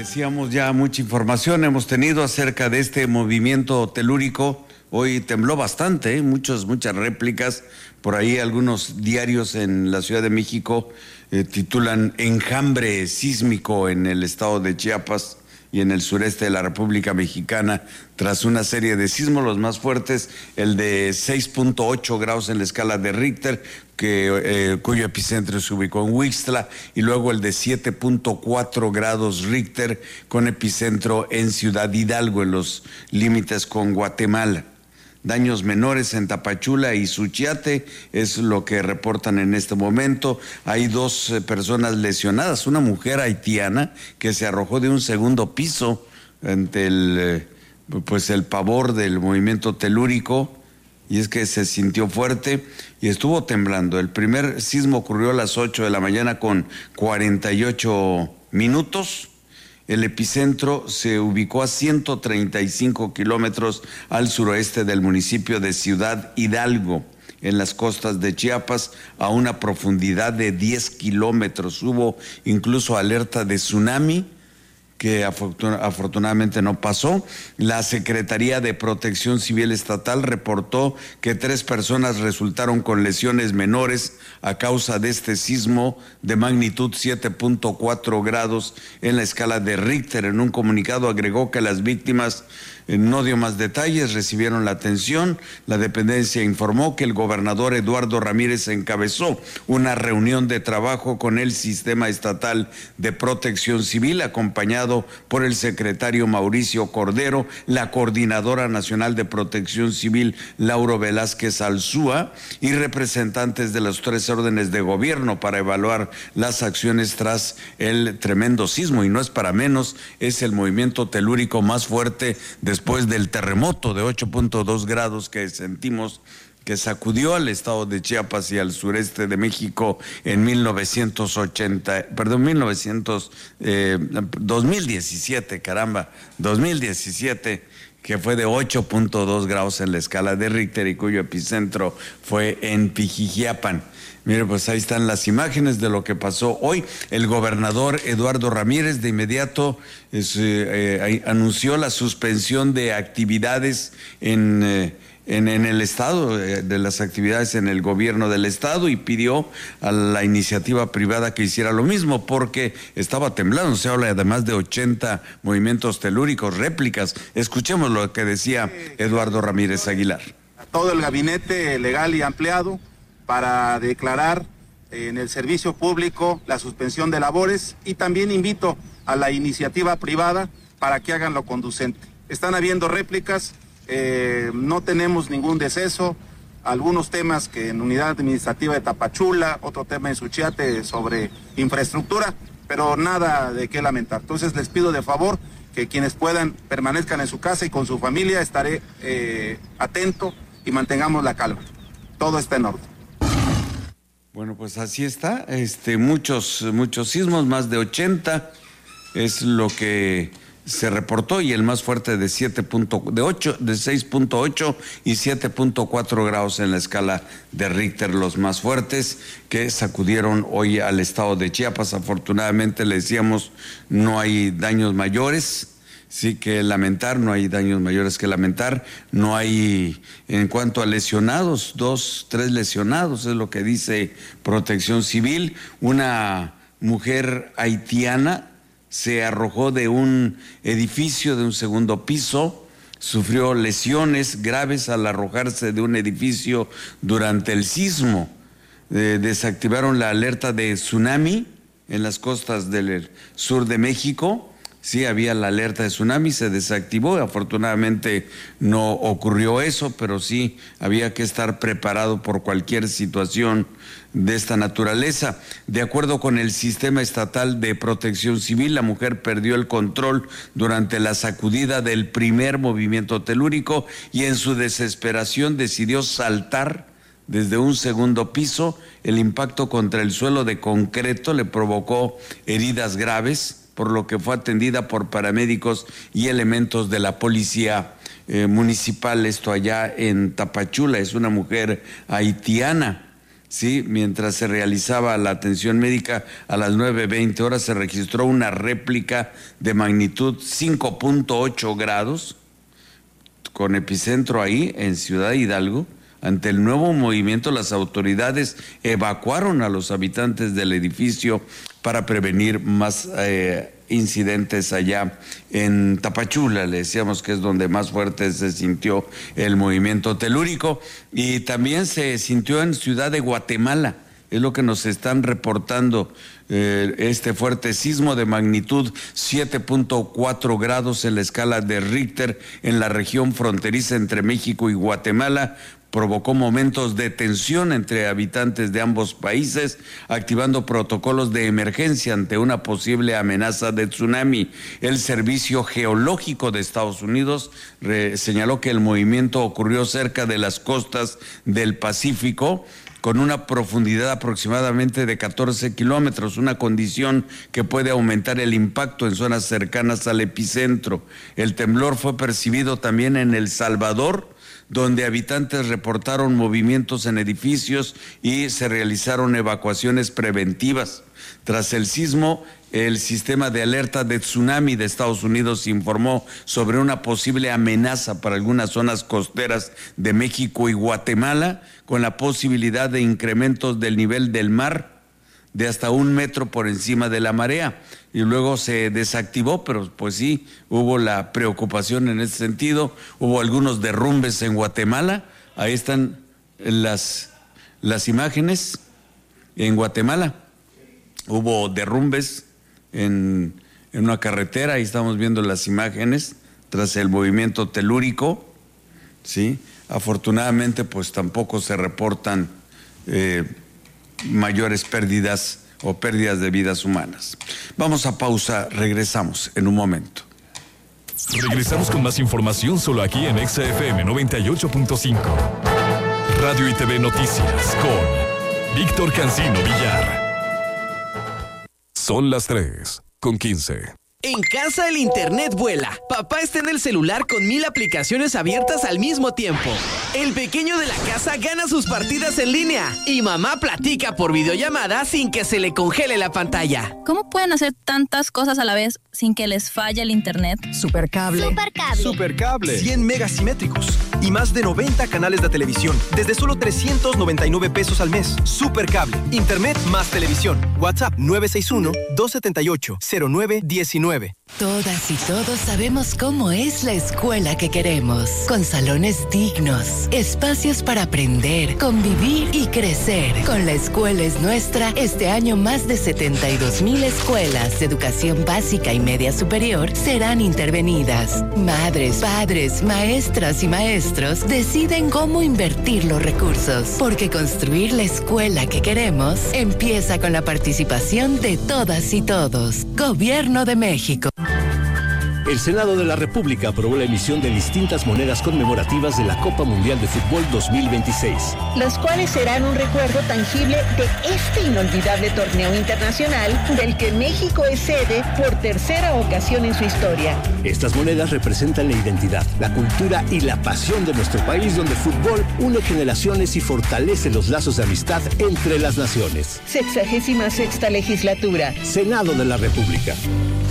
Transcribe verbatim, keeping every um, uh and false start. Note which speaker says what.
Speaker 1: decíamos, ya mucha información hemos tenido acerca de este movimiento telúrico. Hoy tembló bastante, ¿eh? Muchos, muchas réplicas. Por ahí algunos diarios en la Ciudad de México eh, titulan enjambre sísmico en el estado de Chiapas y en el sureste de la República Mexicana tras una serie de sismos, los más fuertes, el de seis punto ocho grados en la escala de Richter, que, eh, cuyo epicentro se ubicó en Huixtla, y luego el de siete punto cuatro grados Richter con epicentro en Ciudad Hidalgo, en los límites con Guatemala. Daños menores en Tapachula y Suchiate es lo que reportan en este momento. Hay dos eh, personas lesionadas, una mujer haitiana que se arrojó de un segundo piso ante el, eh, pues el pavor del movimiento telúrico, y es que se sintió fuerte y estuvo temblando. El primer sismo ocurrió a las ocho de la mañana con cuarenta y ocho minutos. El epicentro se ubicó a ciento treinta y cinco kilómetros al suroeste del municipio de Ciudad Hidalgo, en las costas de Chiapas, a una profundidad de diez kilómetros. Hubo incluso alerta de tsunami, que afortunadamente no pasó. La Secretaría de Protección Civil Estatal reportó que tres personas resultaron con lesiones menores a causa de este sismo de magnitud siete punto cuatro grados en la escala de Richter. En un comunicado agregó que las víctimas no dio más detalles, recibieron la atención. La dependencia informó que el gobernador Eduardo Ramírez encabezó una reunión de trabajo con el Sistema Estatal de Protección Civil, acompañado por el secretario Mauricio Cordero, la Coordinadora Nacional de Protección Civil Lauro Velázquez Alzúa y representantes de los tres órdenes de gobierno para evaluar las acciones tras el tremendo sismo. Y no es para menos, es el movimiento telúrico más fuerte de después del terremoto de ocho punto dos grados que sentimos, que sacudió al estado de Chiapas y al sureste de México en mil novecientos ochenta, perdón, mil novecientos, eh, dos mil diecisiete, caramba, dos mil diecisiete, que fue de ocho punto dos grados en la escala de Richter y cuyo epicentro fue en Pijijiapan. Mire, pues ahí están las imágenes de lo que pasó hoy. El gobernador Eduardo Ramírez de inmediato es, eh, eh, anunció la suspensión de actividades en, eh, en, en el estado, eh, de las actividades en el gobierno del estado, y pidió a la iniciativa privada que hiciera lo mismo porque estaba temblando. Se habla además de ochenta movimientos telúricos, réplicas. Escuchemos lo que decía Eduardo Ramírez Aguilar.
Speaker 2: A todo el gabinete legal y ampliado para declarar en el servicio público la suspensión de labores, y también invito a la iniciativa privada para que hagan lo conducente. Están habiendo réplicas, eh, no tenemos ningún deceso, algunos temas que en unidad administrativa de Tapachula, otro tema en Suchiate sobre infraestructura, pero nada de qué lamentar. Entonces les pido de favor que quienes puedan permanezcan en su casa y con su familia. Estaré eh, atento y mantengamos la calma. Todo está en orden.
Speaker 1: Bueno, pues así está, este, muchos, muchos sismos, más de ochenta es lo que se reportó, y el más fuerte de siete punto, de ocho, de seis punto ocho y siete punto cuatro grados en la escala de Richter, los más fuertes que sacudieron hoy al estado de Chiapas. Afortunadamente, le decíamos, no hay daños mayores. Sí que lamentar, no hay daños mayores que lamentar, no hay, en cuanto a lesionados, dos, tres lesionados, es lo que dice Protección Civil. Una mujer haitiana se arrojó de un edificio de un segundo piso, sufrió lesiones graves al arrojarse de un edificio durante el sismo. Eh, desactivaron la alerta de tsunami en las costas del sur de México. Sí, había la alerta de tsunami, se desactivó, afortunadamente no ocurrió eso, pero sí había que estar preparado por cualquier situación de esta naturaleza. De acuerdo con el Sistema Estatal de Protección Civil, la mujer perdió el control durante la sacudida del primer movimiento telúrico y en su desesperación decidió saltar desde un segundo piso. El impacto contra el suelo de concreto le provocó heridas graves, por lo que fue atendida por paramédicos y elementos de la policía eh, municipal, esto allá en Tapachula. Es una mujer haitiana. Sí, mientras se realizaba la atención médica a las nueve veinte horas se registró una réplica de magnitud cinco punto ocho grados con epicentro ahí en Ciudad Hidalgo. Ante el nuevo movimiento, las autoridades evacuaron a los habitantes del edificio para prevenir más eh, incidentes allá en Tapachula. Le decíamos que es donde más fuerte se sintió el movimiento telúrico, y también se sintió en Ciudad de Guatemala. Es lo que nos están reportando, eh, este fuerte sismo de magnitud siete punto cuatro grados en la escala de Richter en la región fronteriza entre México y Guatemala. Provocó momentos de tensión entre habitantes de ambos países, activando protocolos de emergencia ante una posible amenaza de tsunami. El Servicio Geológico de Estados Unidos re- señaló que el movimiento ocurrió cerca de las costas del Pacífico, con una profundidad aproximadamente de catorce kilómetros, una condición que puede aumentar el impacto en zonas cercanas al epicentro. El temblor fue percibido también en El Salvador, donde habitantes reportaron movimientos en edificios y se realizaron evacuaciones preventivas. Tras el sismo, el sistema de alerta de tsunami de Estados Unidos informó sobre una posible amenaza para algunas zonas costeras de México y Guatemala, con la posibilidad de incrementos del nivel del mar de hasta un metro por encima de la marea. Y luego se desactivó, pero pues sí, hubo la preocupación en ese sentido. Hubo algunos derrumbes en Guatemala. Ahí están las, las imágenes en Guatemala. Hubo derrumbes en, en una carretera. Ahí estamos viendo las imágenes tras el movimiento telúrico, ¿sí? Afortunadamente, pues tampoco se reportan eh, mayores pérdidas o pérdidas de vidas humanas. Vamos a pausa, regresamos en un momento.
Speaker 3: Regresamos con más información solo aquí en Exa F M noventa y ocho punto cinco. Radio y T V Noticias con Víctor Cancino Villar. Son las tres con quince.
Speaker 4: En casa el internet vuela. Papá está en el celular con mil aplicaciones abiertas al mismo tiempo. El pequeño de la casa gana sus partidas en línea. Y mamá platica por videollamada sin que se le congele la pantalla.
Speaker 5: ¿Cómo pueden hacer tantas cosas a la vez sin que les falle el internet?
Speaker 6: Supercable.
Speaker 7: Supercable.
Speaker 6: Supercable. cien megas simétricos y más de noventa canales de televisión desde solo trescientos noventa y nueve pesos al mes. Supercable. Internet más televisión. WhatsApp nueve seis uno, dos siete ocho, cero nueve uno nueve.
Speaker 8: Todas y todos sabemos cómo es la escuela que queremos, con salones dignos, espacios para aprender, convivir y crecer. Con La Escuela es Nuestra, este año más de setenta y dos mil escuelas de educación básica y media superior serán intervenidas. Madres, padres, maestras y maestros deciden cómo invertir los recursos, porque construir la escuela que queremos empieza con la participación de todas y todos. Gobierno de México.
Speaker 9: El Senado de la República aprobó la emisión de distintas monedas conmemorativas de la Copa Mundial de Fútbol dos mil veintiséis.
Speaker 10: Las cuales serán un recuerdo tangible de este inolvidable torneo internacional del que México es sede por tercera ocasión en su historia.
Speaker 9: Estas monedas representan la identidad, la cultura y la pasión de nuestro país, donde el fútbol une generaciones y fortalece los lazos de amistad entre las naciones.
Speaker 10: Sexagésima sexta legislatura.
Speaker 9: Senado de la República.